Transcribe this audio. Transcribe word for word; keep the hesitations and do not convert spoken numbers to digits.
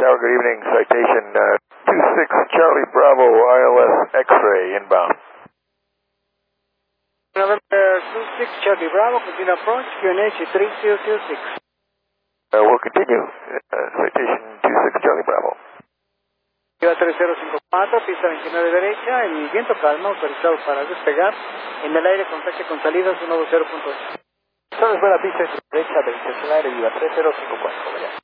Tower, good evening. Citation uh, two six Charlie Bravo, I L S X-ray inbound. November two six Charlie Bravo, continue approach, Q N H three zero zero six. Uh, we'll continue. Uh, citation two six Charlie Bravo. Lleva tres cero cinco cuatro, pista veintinueve derecha, el viento calma, autorizado para despegar. En el aire, contacte con salidas ciento veinte punto ocho. Solo es buena pista derecha, veintinueve, lleva tres cero cinco cuatro.